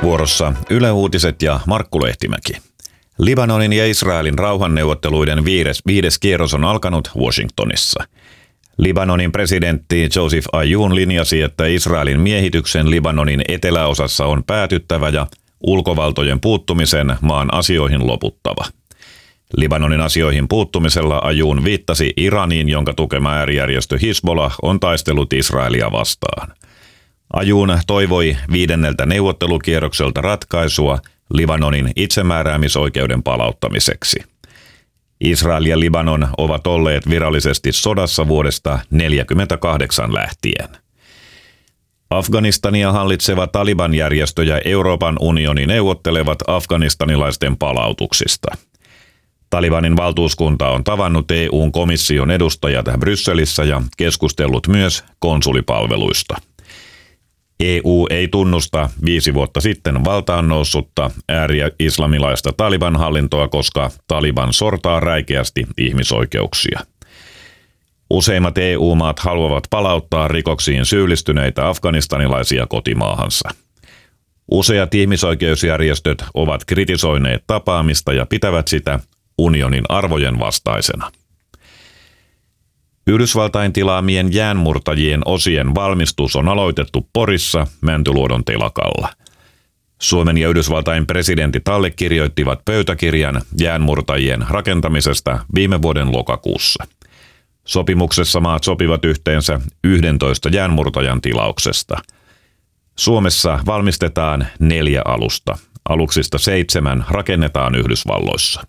Vuorossa Yle Uutiset ja Markku Lehtimäki. Libanonin ja Israelin rauhanneuvotteluiden viides kierros on alkanut Washingtonissa. Libanonin presidentti Joseph Aoun linjasi, että Israelin miehityksen Libanonin eteläosassa on päätyttävä ja ulkovaltojen puuttumisen maan asioihin loputtava. Libanonin asioihin puuttumisella Aoun viittasi Iraniin, jonka tukema äärijärjestö Hizbollah on taistellut Israelia vastaan. Aoun toivoi 5. neuvottelukierrokselta ratkaisua Libanonin itsemääräämisoikeuden palauttamiseksi. Israel ja Libanon ovat olleet virallisesti sodassa vuodesta 1948 lähtien. Afganistania hallitseva Taliban-järjestö ja Euroopan unioni neuvottelevat afganistanilaisten palautuksista. Talibanin valtuuskunta on tavannut EU:n komission edustajat Brysselissä ja keskustellut myös konsulipalveluista. EU ei tunnusta 5 vuotta sitten valtaan noussutta ääri-islamilaista Taliban-hallintoa, koska Taliban sortaa räikeästi ihmisoikeuksia. Useimmat EU-maat haluavat palauttaa rikoksiin syyllistyneitä afganistanilaisia kotimaahansa. Useat ihmisoikeusjärjestöt ovat kritisoineet tapaamista ja pitävät sitä unionin arvojen vastaisena. Yhdysvaltain tilaamien jäänmurtajien osien valmistus on aloitettu Porissa Mäntyluodon telakalla. Suomen ja Yhdysvaltain presidentit allekirjoittivat pöytäkirjan jäänmurtajien rakentamisesta viime vuoden lokakuussa. Sopimuksessa maat sopivat yhteensä 11 jäänmurtajan tilauksesta. Suomessa valmistetaan 4 alusta. Aluksista 7 rakennetaan Yhdysvalloissa.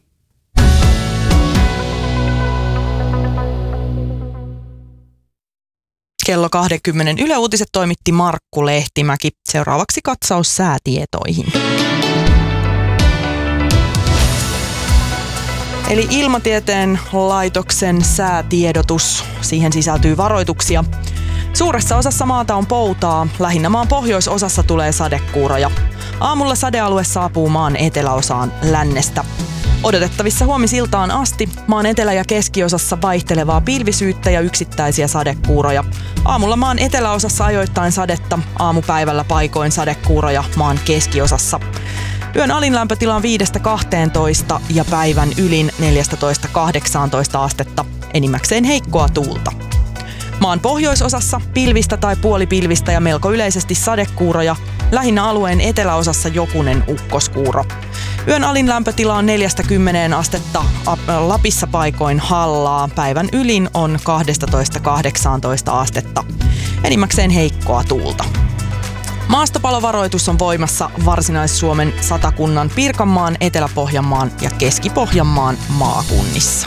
Kello 20 Yle Uutiset toimitti Markku Lehtimäki. Seuraavaksi katsaus säätietoihin. Eli Ilmatieteen laitoksen säätiedotus. Siihen sisältyy varoituksia. Suuressa osassa maata on poutaa. Lähinnä maan pohjoisosassa tulee sadekuuroja. Aamulla sadealue saapuu maan eteläosaan lännestä. Odotettavissa huomisiltaan asti maan etelä- ja keskiosassa vaihtelevaa pilvisyyttä ja yksittäisiä sadekuuroja. Aamulla maan eteläosassa ajoittain sadetta, aamupäivällä paikoin sadekuuroja maan keskiosassa. Yön alin lämpötila on 5-12 ja päivän ylin 14-18 astetta, enimmäkseen heikkoa tuulta. Maan pohjoisosassa pilvistä tai puolipilvistä ja melko yleisesti sadekuuroja, lähinnä alueen eteläosassa jokunen ukkoskuuro. Yön alin lämpötila on 4-10 astetta, Lapissa paikoin hallaa, päivän ylin on 12-18 astetta, enimmäkseen heikkoa tuulta. Maastopalovaroitus on voimassa Varsinais-Suomen, Satakunnan, Pirkanmaan, Etelä-Pohjanmaan ja Keski-Pohjanmaan maakunnissa.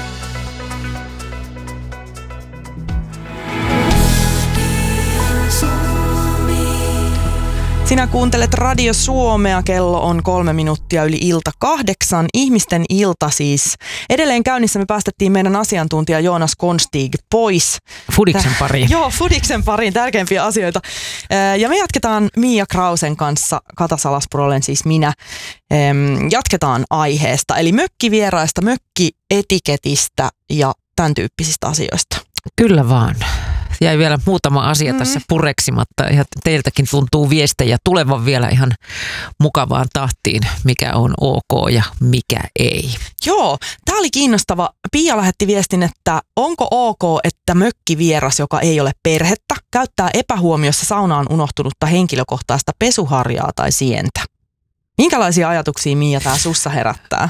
Sinä kuuntelet Radio Suomea, kello on 3 minuuttia yli ilta 8. Ihmisten ilta siis. Edelleen käynnissä me päästettiin meidän asiantuntija Joonas Konstig pois. Fudiksen pariin. Joo, Fudiksen pariin, tärkeimpiä asioita. Ja me jatketaan Mia Krausen kanssa, Kata Salaspuro olen siis minä. Jatketaan aiheesta, eli mökkivieraista, mökkietiketistä ja tämän tyyppisistä asioista. Kyllä vaan. Jäi vielä muutama asia tässä pureksimatta ja teiltäkin tuntuu viestejä tulevan vielä ihan mukavaan tahtiin, mikä on ok ja mikä ei. Joo, tämä oli kiinnostava. Pia lähetti viestin, että onko ok, että mökkivieras, joka ei ole perhettä, käyttää epähuomiossa saunaan unohtunutta henkilökohtaista pesuharjaa tai sientä. Minkälaisia ajatuksia, Mia, tämä sussa herättää?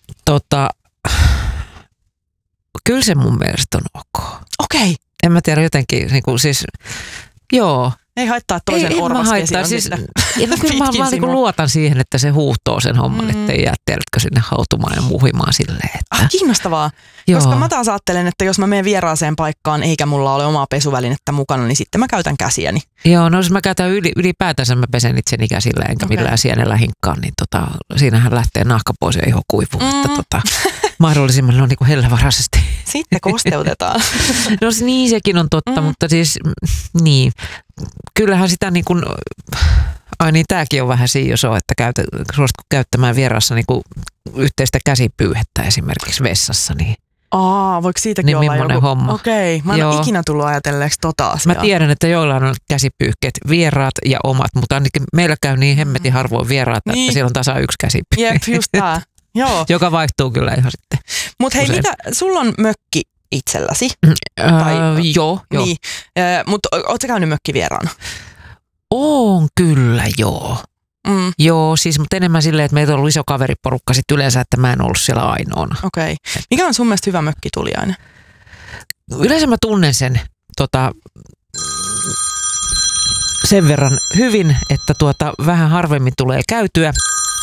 Kyllä se mun mielestä on ok. Okei. En mä tiedä jotenkin, niin kuin, siis, joo. Ei haittaa toisen orvaskesi on siis, kyllä mä vaan niin luotan siihen, että se huuhtoo sen homman, ettei jää tiedätkö sinne hautumaan ja muhimaan silleen. Että... kiinnostavaa, joo. Koska mä taas ajattelen, että jos mä menen vieraaseen paikkaan eikä mulla ole omaa pesuvälinettä mukana, niin sitten mä käytän käsiäni. Joo, no jos mä käytän ylipäätänsä, mä pesen itseni käsillä enkä millään sienellä hinkkaan, niin siinähän lähtee nahka pois ja iho kuivuu. Että mahdollisimman niin kuin hellävaraisesti. Sitten kosteutetaan. No niin, sekin on totta, mutta siis niin. Kyllähän sitä niin kuin, ai niin tämäkin on vähän siinä, jos on, että suositko käyttämään vieraassa niin kuin yhteistä käsipyyhettä esimerkiksi vessassa, niin Voiko siitäkin Niin olla millainen joku? homma. Okei, mä en ole ikinä tullut ajatelleeksi asiaa. Mä tiedän, että joillain on käsipyyhkeet, vieraat ja omat, mutta ainakin meillä käy niin hemmetin harvoin vieraat, Niin. että siellä on tasa yksi käsipyyhke. Jep, just tää. Joo. Joka vaihtuu kyllä ihan sitten. Mut hei, usein. mitä, sulla on mökki itselläsi? Joo. Niin. Mutta ootko käynyt mökkivieraana? On kyllä, joo. Mm, Joo, siis mutta enemmän silleen, että meitä on ollut iso kaveriporukka sit yleensä, että mä en ollut siellä ainoana. okei. Mikä on sun mielestä hyvä mökkituliainen? Yleensä mä tunnen sen sen verran hyvin, että vähän harvemmin tulee käytyä.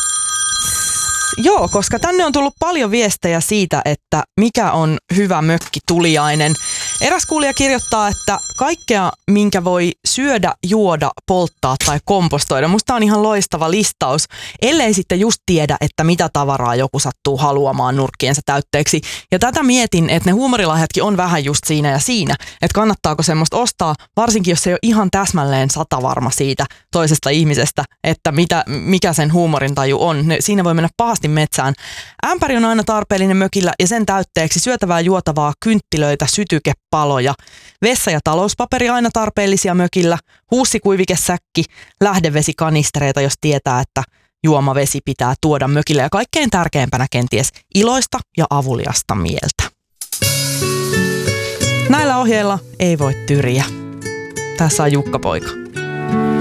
Joo, koska tänne on tullut paljon viestejä siitä, että mikä on hyvä mökkituliainen. Eräs kuulija kirjoittaa, että kaikkea, minkä voi syödä, juoda, polttaa tai kompostoida. Musta on ihan loistava listaus, ellei sitten just tiedä, että mitä tavaraa joku sattuu haluamaan nurkkiensa täytteeksi. Ja tätä mietin, että ne huumorilahjatkin on vähän just siinä ja siinä, että kannattaako semmoista ostaa, varsinkin jos ei ole ihan täsmälleen satavarma siitä toisesta ihmisestä, että mikä sen huumorintaju on. Siinä voi mennä pahasti metsään. Ämpäri on aina tarpeellinen mökillä ja sen täytteeksi syötävää, juotavaa, kynttilöitä, sytykepaloja. Vessa- ja talouspaperi aina tarpeellisia mökillä. Huussikuivikesäkki, lähdevesikanistreita, jos tietää, että juomavesi pitää tuoda mökille. Ja kaikkein tärkeimpänä kenties iloista ja avuliasta mieltä. Näillä ohjeilla ei voi tyriä. Tässä on Jukka Poika.